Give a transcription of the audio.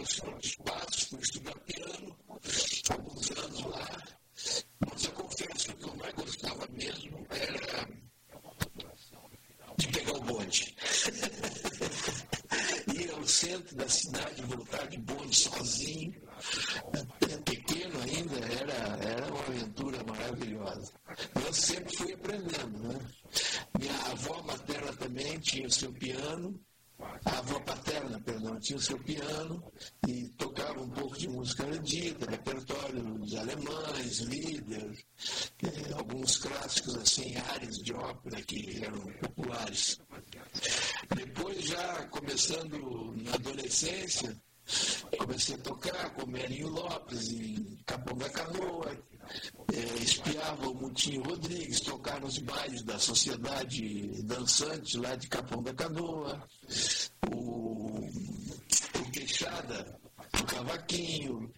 os passos, fui estudar piano, alguns anos lá, mas eu confesso que o que eu mais gostava mesmo era de pegar o bonde. Ir ao centro da cidade, voltar de bonde sozinho, pequeno ainda, era uma aventura maravilhosa. Eu sempre fui aprendendo, né? Minha avó materna também tinha o seu piano, a avó paterna, perdão, tinha o seu piano e tocava um pouco de música erudita, repertório de alemães, Lieder, alguns clássicos assim, áreas de ópera que eram populares. Depois, já começando na adolescência, comecei a tocar com o Merinho Lopes em Capão da Canoa, espiava o Mutinho Rodrigues, tocar nos bailes da Sociedade Dançante lá de Capão da Canoa, o Queixada, o cavaquinho,